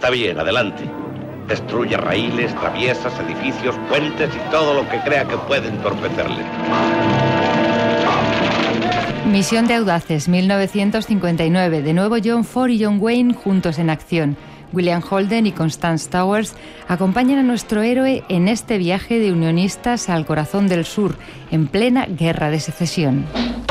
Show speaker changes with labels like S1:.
S1: Está bien, adelante. Destruya raíles, traviesas, edificios, puentes y todo lo que crea que puede entorpecerle.
S2: Misión de Audaces, 1959. De nuevo John Ford y John Wayne juntos en acción. William Holden y Constance Towers acompañan a nuestro héroe en este viaje de unionistas al corazón del sur, en plena Guerra de Secesión.